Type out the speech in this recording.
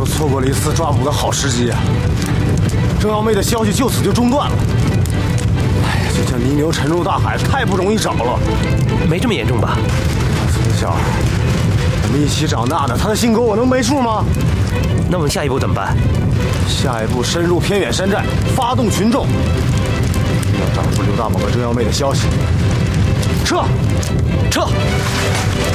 错过了一次抓捕的好时机啊！郑耀妹的消息就此就中断了。哎呀，这叫泥牛沉入大海，太不容易找了。 没这么严重吧？ 从小我们一起长大的，他的性格我能没数吗？ 那我们下一步怎么办？ 下一步深入偏远山寨，发动群众，要找出刘大宝和郑耀妹的消息。撤！ 撤！